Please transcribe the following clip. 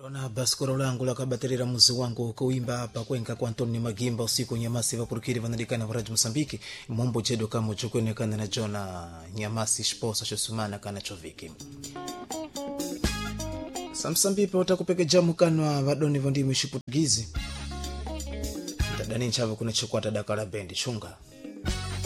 Na baskoro langu la kabaterera muzi wangu kuimba hapa kwenka kwa Antoni Magimba usiku Nyamasi vapurukiri vanadikana varaji Msambiki mombo chedo kama uchukwene na Jona Nyamasi shposa shosumana kana choviki Samsambipe watakupeke jamu kanwa vadoni vondi mwishiputugizi Tadani nchavo kuna chikwata dakara bendi chunga